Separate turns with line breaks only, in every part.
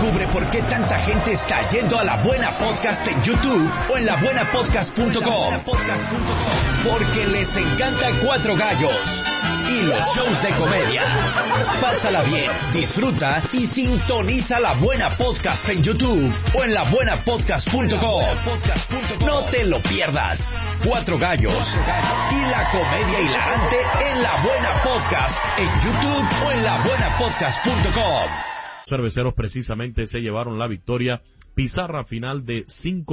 Descubre por qué tanta gente está yendo a La Buena Podcast en YouTube o en labuenapodcast.com. Porque les encanta Cuatro Gallos y los shows de comedia. Pásala bien, disfruta y sintoniza La Buena Podcast en YouTube o en labuenapodcast.com. No te lo pierdas. Cuatro Gallos y la comedia hilarante en La Buena Podcast en YouTube o en labuenapodcast.com.
Cerveceros precisamente se llevaron la victoria. Pizarra final de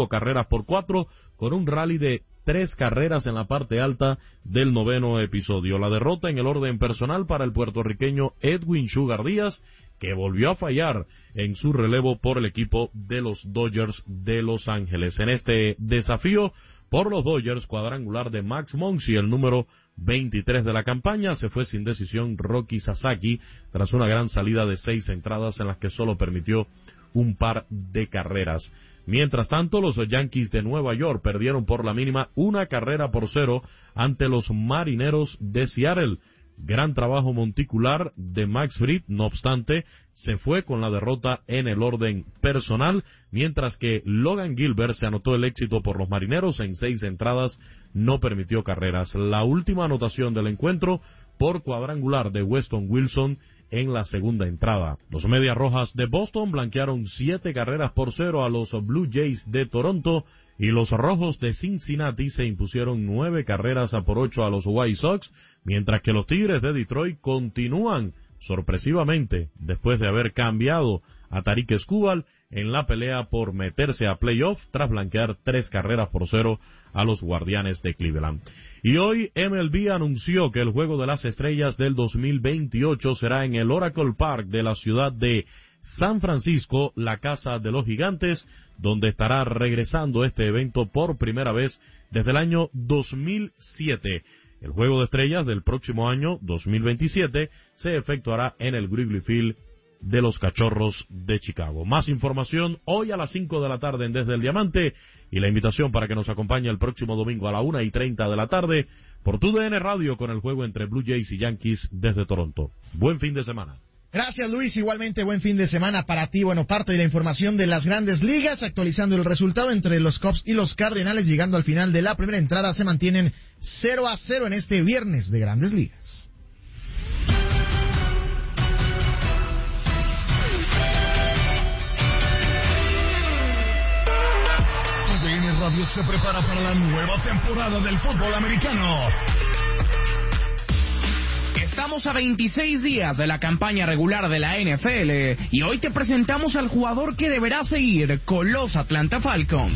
5-4 con un rally de 3 carreras en la parte alta del 9º episodio. La derrota en el orden personal para el puertorriqueño Edwin Sugar Díaz, que volvió a fallar en su relevo por el equipo de los Dodgers de Los Ángeles. En este desafío por los Dodgers, cuadrangular de Max Muncy, el número 23 de la campaña, se fue sin decisión Rocky Sasaki tras una gran salida de 6 entradas en las que solo permitió un par de carreras. Mientras tanto, los Yankees de Nueva York perdieron por la mínima 1-0 ante los Marineros de Seattle. Gran trabajo monticular de Max Fried, no obstante, se fue con la derrota en el orden personal, mientras que Logan Gilbert se anotó el éxito por los Marineros en 6 entradas, no permitió carreras. La última anotación del encuentro por cuadrangular de Weston Wilson en la segunda entrada. Los Medias Rojas de Boston blanquearon 7-0 a los Blue Jays de Toronto, y los Rojos de Cincinnati se impusieron 9-8 a los White Sox, mientras que los Tigres de Detroit continúan sorpresivamente, después de haber cambiado a Tarik Skubal en la pelea por meterse a playoff tras blanquear 3-0 a los Guardianes de Cleveland. Y hoy MLB anunció que el Juego de las Estrellas del 2028 será en el Oracle Park de la ciudad de San Francisco, la casa de los Gigantes, donde estará regresando este evento por primera vez desde el año 2007. El Juego de Estrellas del próximo año 2027 se efectuará en el Wrigley Field de los Cachorros de Chicago. Más información hoy a las 5 de la tarde en Desde el Diamante, y la invitación para que nos acompañe el próximo domingo a la 1:30 de la tarde por TUDN Radio con el juego entre Blue Jays y Yankees desde Toronto. Buen fin de semana.
Gracias, Luis. Igualmente, buen fin de semana para ti. Bueno, parte de la información de las Grandes Ligas, actualizando el resultado entre los Cubs y los Cardenales, llegando al final de la primera entrada, se mantienen 0-0 en este viernes de Grandes Ligas.
TUDN Radio se prepara para la nueva temporada del fútbol americano.
Estamos a 26 días de la campaña regular de la NFL y hoy te presentamos al jugador que deberá seguir con los Atlanta Falcons.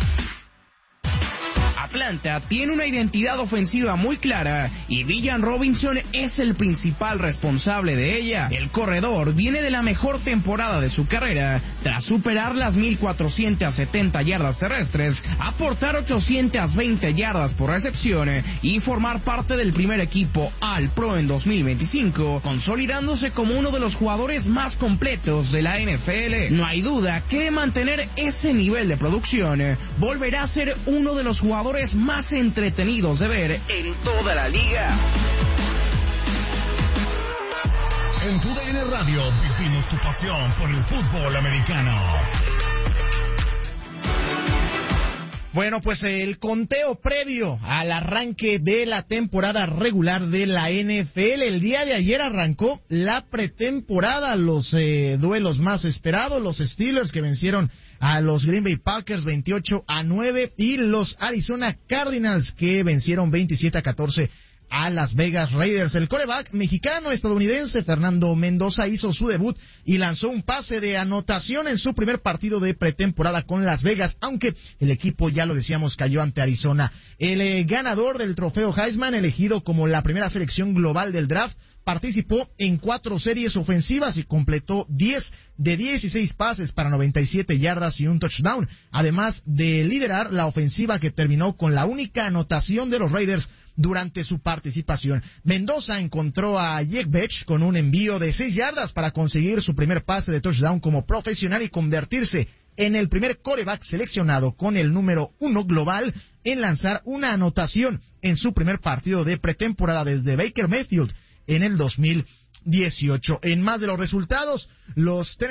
Atlanta tiene una identidad ofensiva muy clara y Villan Robinson es el principal responsable de ella. El corredor viene de la mejor temporada de su carrera tras superar las 1,470 yardas terrestres, aportar 820 yardas por recepción y formar parte del primer equipo All-Pro en 2025, consolidándose como uno de los jugadores más completos de la NFL. No hay duda que de mantener ese nivel de producción, volverá a ser uno de los jugadores más entretenidos de ver en toda la liga.
En TUDN Radio vivimos tu pasión por el fútbol americano.
Bueno, pues el conteo previo al arranque de la temporada regular de la NFL. El día de ayer arrancó la pretemporada, los duelos más esperados, los Steelers que vencieron a los Green Bay Packers 28-9 y los Arizona Cardinals que vencieron 27-14 a Las Vegas Raiders. El quarterback mexicano-estadounidense Fernando Mendoza hizo su debut y lanzó un pase de anotación en su primer partido de pretemporada con Las Vegas, aunque el equipo, ya lo decíamos, cayó ante Arizona. El ganador del trofeo Heisman, elegido como la primera selección global del draft, participó en 4 series ofensivas y completó 10 de 16 pases para 97 yardas y un touchdown, además de liderar la ofensiva que terminó con la única anotación de los Raiders durante su participación. Mendoza encontró a Jake Betch con un envío de 6 yardas para conseguir su primer pase de touchdown como profesional y convertirse en el primer quarterback seleccionado con el número 1 global en lanzar una anotación en su primer partido de pretemporada desde Baker Mayfield en el 2018. En más de los resultados, los